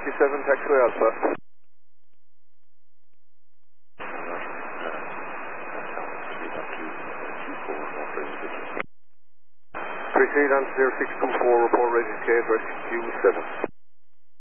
taxiway Alpha. Proceed on 0624, report ready to gate, rescue 7.